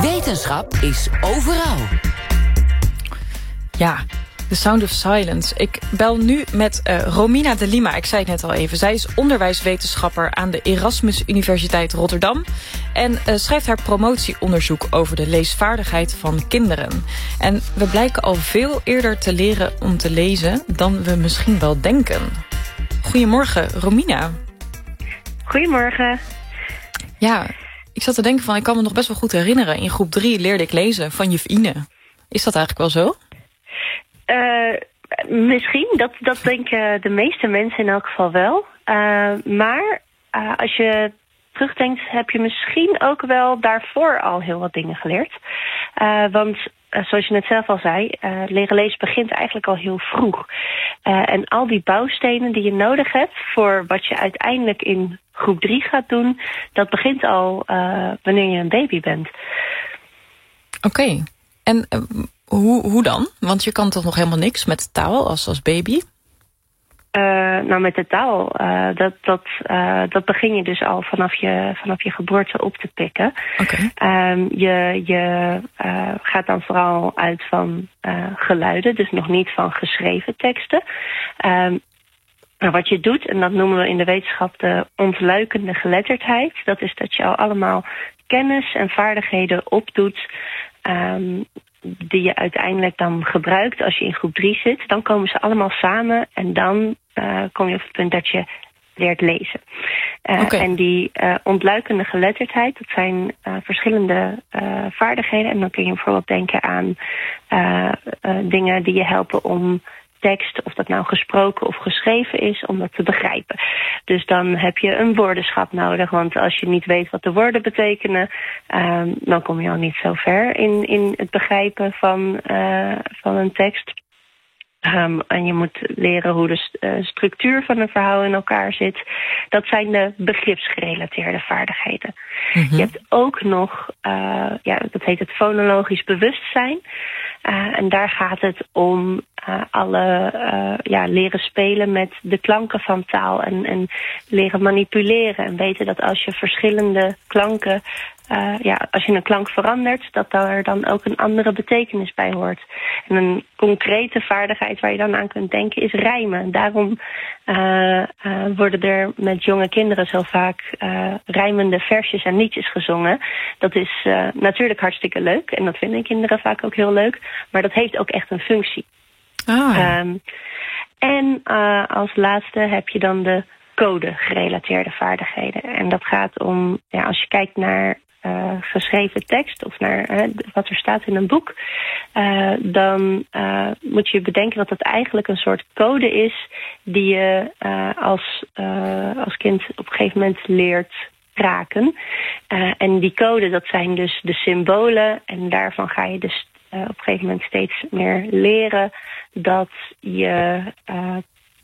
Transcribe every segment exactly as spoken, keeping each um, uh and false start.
Wetenschap is overal. Ja, The Sound of Silence. Ik bel nu met uh, Romina de Lima. Ik zei het net al even. Zij is onderwijswetenschapper aan de Erasmus Universiteit Rotterdam en uh, schrijft haar promotieonderzoek over de leesvaardigheid van kinderen. En we blijken al veel eerder te leren om te lezen dan we misschien wel denken. Goedemorgen, Romina. Goedemorgen. Ja, ik zat te denken van, ik kan me nog best wel goed herinneren. In groep drie leerde ik lezen van juf Ine. Is dat eigenlijk wel zo? Uh, misschien, dat, dat denken de meeste mensen in elk geval wel. Uh, maar uh, als je terugdenkt, heb je misschien ook wel daarvoor al heel wat dingen geleerd. Uh, want uh, zoals je net zelf al zei, uh, leren lezen begint eigenlijk al heel vroeg. Uh, en al die bouwstenen die je nodig hebt voor wat je uiteindelijk in groep drie gaat doen, dat begint al uh, wanneer je een baby bent. Oké. Okay. En uh, hoe, hoe dan? Want je kan toch nog helemaal niks met taal als, als baby? Uh, nou, met de taal, uh, dat, dat, uh, dat begin je dus al vanaf je, vanaf je geboorte op te pikken. Okay. Um, je je uh, gaat dan vooral uit van uh, geluiden, dus nog niet van geschreven teksten. Um, maar wat je doet, en dat noemen we in de wetenschap de ontluikende geletterdheid, dat is dat je al allemaal kennis en vaardigheden opdoet Um, die je uiteindelijk dan gebruikt als je in groep drie zit. Dan komen ze allemaal samen en dan uh, kom je op het punt dat je leert lezen. Uh, okay. En die uh, ontluikende geletterdheid, dat zijn uh, verschillende uh, vaardigheden. En dan kun je bijvoorbeeld denken aan uh, uh, dingen die je helpen om tekst, of dat nou gesproken of geschreven is, om dat te begrijpen. Dus dan heb je een woordenschat nodig, want als je niet weet wat de woorden betekenen, um, dan kom je al niet zo ver in, in het begrijpen van, uh, van een tekst. Um, en je moet leren hoe de st- uh, structuur van een verhaal in elkaar zit. Dat zijn de begripsgerelateerde vaardigheden. Mm-hmm. Je hebt ook nog, uh, ja, dat heet het fonologisch bewustzijn. Uh, en daar gaat het om uh, alle uh, ja, leren spelen met de klanken van taal. En, en leren manipuleren. En weten dat als je verschillende klanken, Uh, ja, als je een klank verandert, dat daar dan ook een andere betekenis bij hoort. En een concrete vaardigheid waar je dan aan kunt denken is rijmen. Daarom uh, uh, worden er met jonge kinderen zo vaak uh, rijmende versjes en liedjes gezongen. Dat is uh, natuurlijk hartstikke leuk en dat vinden kinderen vaak ook heel leuk. Maar dat heeft ook echt een functie. Ah. Um, en uh, als laatste heb je dan de code-gerelateerde vaardigheden. En dat gaat om, ja, als je kijkt naar Uh, geschreven tekst of naar uh, wat er staat in een boek, uh, dan uh, moet je bedenken dat het eigenlijk een soort code is die je uh, als, uh, als kind op een gegeven moment leert raken. Uh, en die code, dat zijn dus de symbolen en daarvan ga je dus uh, op een gegeven moment steeds meer leren dat je uh,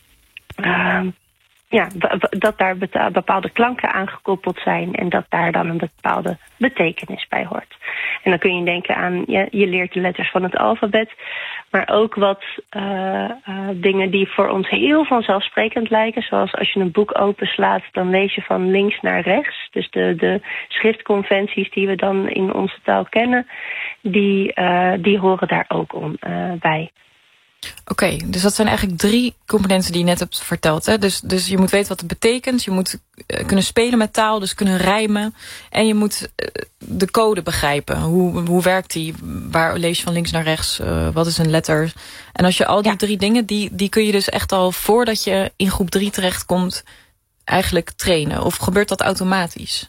uh, Ja, dat daar bepaalde klanken aan gekoppeld zijn en dat daar dan een bepaalde betekenis bij hoort. En dan kun je denken aan, ja, je leert de letters van het alfabet, maar ook wat uh, uh, dingen die voor ons heel vanzelfsprekend lijken, zoals als je een boek openslaat, dan lees je van links naar rechts. Dus de, de schriftconventies die we dan in onze taal kennen, die, uh, die horen daar ook om, uh, bij. Oké, okay, dus dat zijn eigenlijk drie componenten die je net hebt verteld. Hè? Dus, dus je moet weten wat het betekent. Je moet uh, kunnen spelen met taal, dus kunnen rijmen. En je moet uh, de code begrijpen. Hoe, hoe werkt die? Waar lees je van links naar rechts? Uh, wat is een letter? En als je al die ja. drie dingen, die, die kun je dus echt al voordat je in groep drie terechtkomt eigenlijk trainen. Of gebeurt dat automatisch?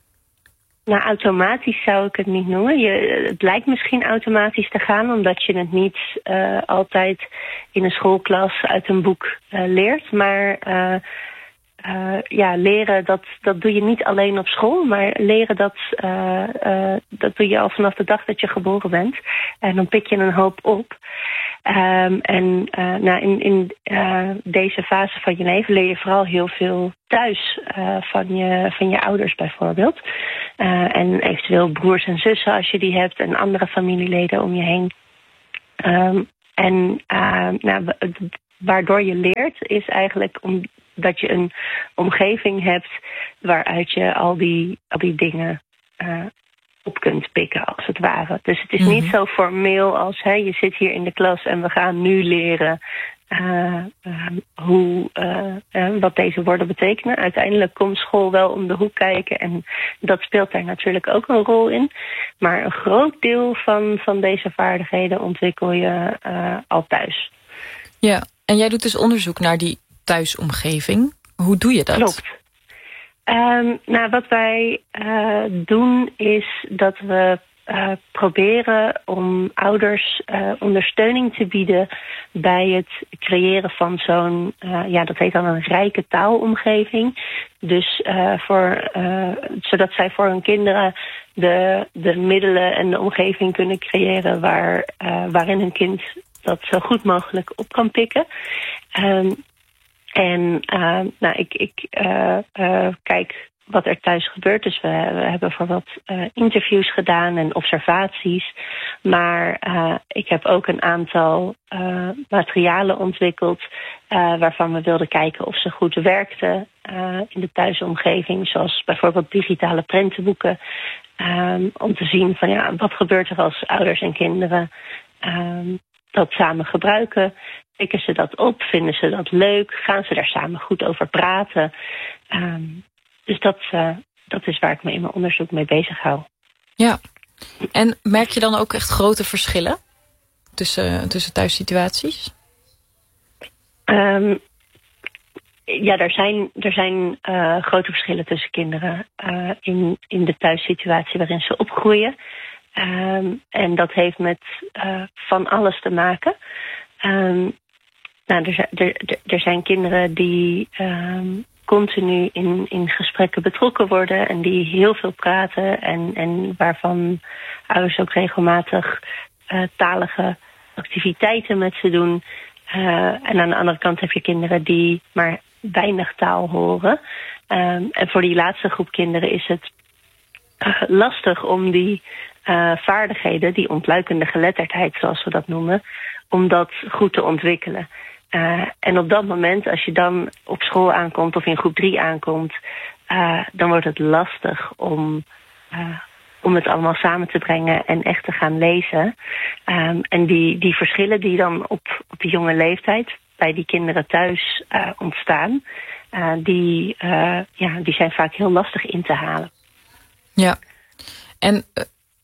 Nou, automatisch zou ik het niet noemen. Je, het lijkt misschien automatisch te gaan, omdat je het niet uh, altijd in een schoolklas uit een boek uh, leert. Maar uh, uh, ja, leren, dat, dat doe je niet alleen op school, maar leren, dat, uh, uh, dat doe je al vanaf de dag dat je geboren bent. En dan pik je een hoop op. Um, en uh, nou, in, in uh, deze fase van je leven leer je vooral heel veel thuis uh, van, je, van je ouders bijvoorbeeld. Uh, en eventueel broers en zussen als je die hebt en andere familieleden om je heen. Um, en uh, nou, waardoor je leert is eigenlijk omdat je een omgeving hebt waaruit je al die, al die dingen uh, op kunt pikken, als het ware. Dus het is Mm-hmm. niet zo formeel als, hè, je zit hier in de klas en we gaan nu leren uh, uh, hoe, uh, uh, wat deze woorden betekenen. Uiteindelijk komt school wel om de hoek kijken en dat speelt daar natuurlijk ook een rol in. Maar een groot deel van, van deze vaardigheden ontwikkel je uh, al thuis. Ja, en jij doet dus onderzoek naar die thuisomgeving. Hoe doe je dat? Klopt. Um, nou, wat wij uh, doen is dat we uh, proberen om ouders uh, ondersteuning te bieden bij het creëren van zo'n, uh, ja, dat heet dan een rijke taalomgeving. Dus uh, voor, uh, zodat zij voor hun kinderen de, de middelen en de omgeving kunnen creëren waar, uh, waarin hun kind dat zo goed mogelijk op kan pikken. Um, En uh, nou, ik, ik uh, uh, kijk wat er thuis gebeurt. Dus we, we hebben bijvoorbeeld uh, interviews gedaan en observaties. Maar uh, ik heb ook een aantal uh, materialen ontwikkeld uh, waarvan we wilden kijken of ze goed werkten uh, in de thuisomgeving. Zoals bijvoorbeeld digitale prentenboeken. Um, om te zien van ja, wat gebeurt er als ouders en kinderen um, dat samen gebruiken. Pikken ze dat op? Vinden ze dat leuk? Gaan ze daar samen goed over praten? Um, dus dat, uh, dat is waar ik me in mijn onderzoek mee bezig hou. Ja. En merk je dan ook echt grote verschillen tussen, tussen thuissituaties? Um, ja, er zijn, er zijn uh, grote verschillen tussen kinderen uh, in, in de thuissituatie waarin ze opgroeien. Um, en dat heeft met uh, van alles te maken. Um, nou, er, er, er zijn kinderen die um, continu in, in gesprekken betrokken worden en die heel veel praten en, en waarvan ouders ook regelmatig uh, talige activiteiten met ze doen. Uh, en aan de andere kant heb je kinderen die maar weinig taal horen. Um, en voor die laatste groep kinderen is het uh, lastig om die uh, vaardigheden, die ontluikende geletterdheid zoals we dat noemen, om dat goed te ontwikkelen. Uh, en op dat moment, als je dan op school aankomt of in groep drie aankomt, uh, dan wordt het lastig om, uh, om het allemaal samen te brengen en echt te gaan lezen. Um, en die, die verschillen die dan op, op die jonge leeftijd bij die kinderen thuis uh, ontstaan, uh, die, uh, ja, die zijn vaak heel lastig in te halen. Ja, en uh,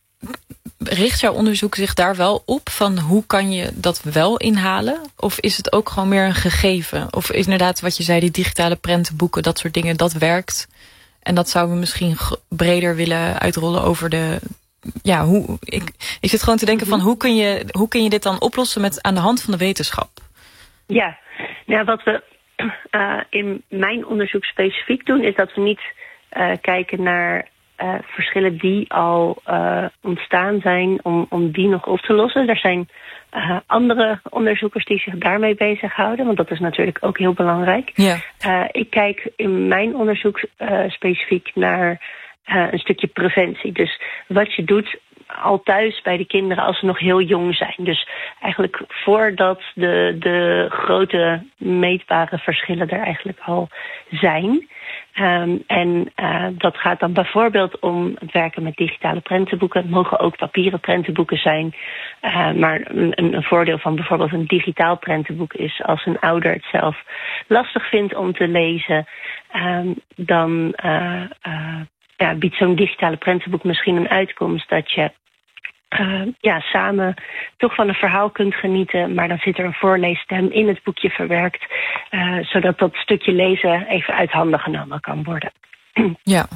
richt jouw onderzoek zich daar wel op van hoe kan je dat wel inhalen? Of is het ook gewoon meer een gegeven? Of is inderdaad wat je zei, die digitale prentenboeken, dat soort dingen, dat werkt? En dat zouden we misschien breder willen uitrollen over de... Ja, hoe, ik, ik zit gewoon te denken van hoe kun je, hoe kun je dit dan oplossen met aan de hand van de wetenschap? Ja, nou, wat we uh, in mijn onderzoek specifiek doen, is dat we niet uh, kijken naar uh, verschillen die al uh, ontstaan zijn om, om die nog op te lossen. Er zijn uh, andere onderzoekers die zich daarmee bezighouden, want dat is natuurlijk ook heel belangrijk. Ja. Uh, ik kijk in mijn onderzoek uh, specifiek naar uh, een stukje preventie. Dus wat je doet al thuis bij de kinderen als ze nog heel jong zijn. Dus eigenlijk voordat de, de grote meetbare verschillen er eigenlijk al zijn. Um, en uh, dat gaat dan bijvoorbeeld om het werken met digitale prentenboeken. Het mogen ook papieren prentenboeken zijn. Uh, maar een, een voordeel van bijvoorbeeld een digitaal prentenboek is als een ouder het zelf lastig vindt om te lezen, um, dan uh, uh, ja, biedt zo'n digitale prentenboek misschien een uitkomst dat je Uh, ja, samen toch van een verhaal kunt genieten, maar dan zit er een voorleesstem in het boekje verwerkt, uh, zodat dat stukje lezen even uit handen genomen kan worden. Ja.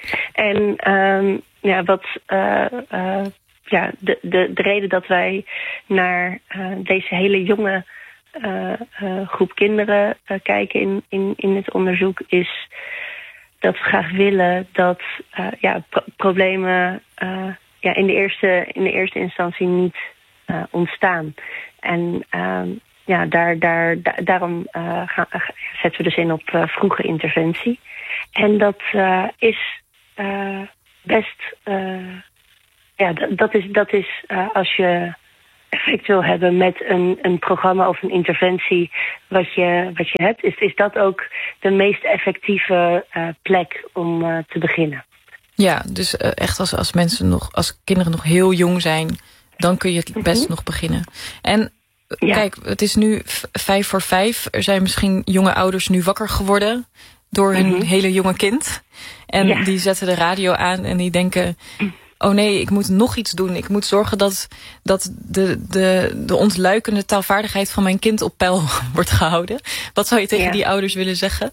En um, ja, wat uh, uh, ja, de, de, de reden dat wij naar uh, deze hele jonge uh, uh, groep kinderen uh, kijken in, in, in het onderzoek is dat we graag willen dat uh, ja, pro- problemen uh, Ja, in de eerste, in de eerste instantie niet uh, ontstaan. En uh, ja, daar, daar, da- daarom uh, gaan, uh, zetten we dus in op uh, vroege interventie. En dat uh, is uh, best... Uh, ja, d- dat is, dat is uh, als je effect wil hebben met een, een programma of een interventie wat je, wat je hebt, is, is dat ook de meest effectieve uh, plek om uh, te beginnen. Ja, dus uh, echt als, als mensen nog, als kinderen nog heel jong zijn, dan kun je het best mm-hmm. nog beginnen. En ja. Kijk, het is nu v- vijf voor vijf. Er zijn misschien jonge ouders nu wakker geworden door hun mm-hmm. hele jonge kind. En ja. die zetten de radio aan en die denken, oh nee, ik moet nog iets doen. Ik moet zorgen dat, dat de, de, de ontluikende taalvaardigheid van mijn kind op peil wordt gehouden. Wat zou je tegen ja. die ouders willen zeggen?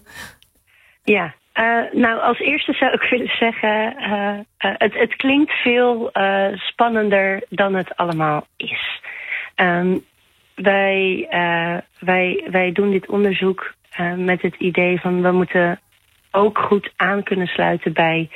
Ja, uh, nou als eerste zou ik willen zeggen, uh, uh, het, het klinkt veel uh, spannender dan het allemaal is. Um, wij, uh, wij, wij doen dit onderzoek uh, met het idee van we moeten ook goed aan kunnen sluiten bij,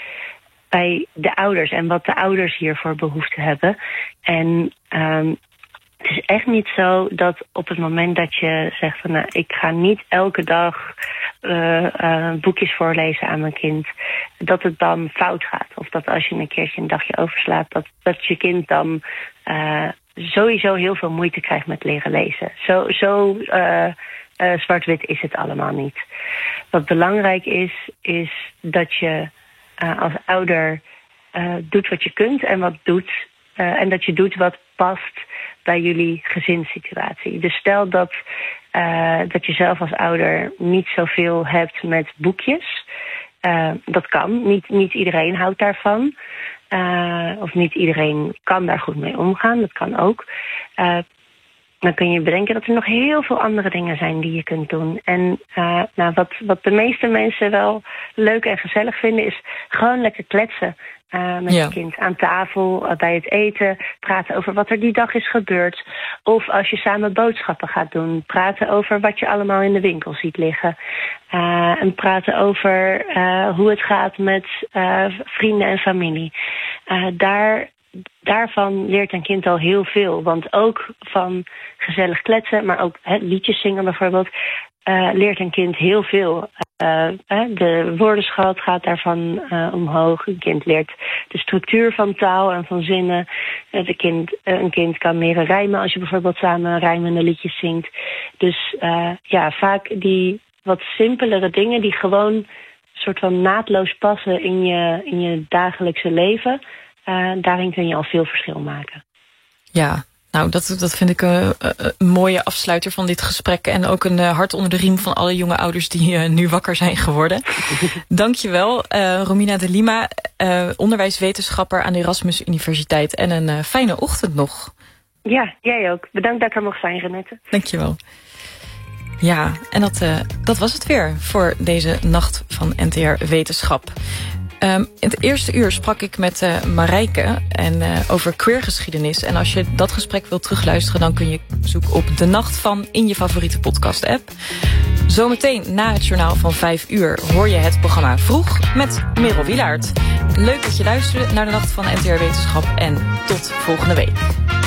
bij de ouders en wat de ouders hiervoor behoefte hebben. En um, het is echt niet zo dat op het moment dat je zegt van nou, ik ga niet elke dag uh, uh, boekjes voorlezen aan mijn kind, dat het dan fout gaat. Of dat als je een keertje een dagje overslaat, dat, dat je kind dan uh, sowieso heel veel moeite krijgt met leren lezen. Zo, zo uh, uh, zwart-wit is het allemaal niet. Wat belangrijk is, is dat je uh, als ouder uh, doet wat je kunt en wat doet. Uh, en dat je doet wat past bij jullie gezinssituatie. Dus stel dat, uh, dat je zelf als ouder niet zoveel hebt met boekjes. Uh, dat kan. Niet, niet iedereen houdt daarvan. Uh, of niet iedereen kan daar goed mee omgaan. Dat kan ook. Uh, dan kun je bedenken dat er nog heel veel andere dingen zijn die je kunt doen. En uh, nou, wat, wat de meeste mensen wel leuk en gezellig vinden is gewoon lekker kletsen. Uh, met ja. je kind aan tafel, uh, bij het eten, praten over wat er die dag is gebeurd. Of als je samen boodschappen gaat doen, praten over wat je allemaal in de winkel ziet liggen. Uh, en praten over uh, hoe het gaat met uh, vrienden en familie. Uh, daar, daarvan leert een kind al heel veel. Want ook van gezellig kletsen, maar ook he, liedjes zingen bijvoorbeeld, uh, leert een kind heel veel. Uh, de woordenschat gaat daarvan uh, omhoog. Een kind leert de structuur van taal en van zinnen. Uh, de kind, uh, een kind kan leren rijmen als je bijvoorbeeld samen rijmende liedjes zingt. Dus uh, ja, vaak die wat simpelere dingen die gewoon soort van naadloos passen in je, in je dagelijkse leven. Uh, daarin kun je al veel verschil maken. Ja. Nou, dat, dat vind ik uh, een mooie afsluiter van dit gesprek. En ook een uh, hart onder de riem van alle jonge ouders die uh, nu wakker zijn geworden. Dankjewel, uh, Romina de Lima, uh, onderwijswetenschapper aan de Erasmus Universiteit. En een uh, fijne ochtend nog. Ja, jij ook. Bedankt dat ik er mocht zijn, Renette. Dankjewel. Ja, en dat, uh, dat was het weer voor deze nacht van N T R Wetenschap. Um, in het eerste uur sprak ik met uh, Marijke en, uh, over queergeschiedenis. En als je dat gesprek wilt terugluisteren, dan kun je zoeken op De Nacht van in je favoriete podcast-app. Zometeen na het journaal van vijf uur hoor je het programma Vroeg met Merel Wielaert. Leuk dat je luisterde naar De Nacht van N T R Wetenschap en tot volgende week.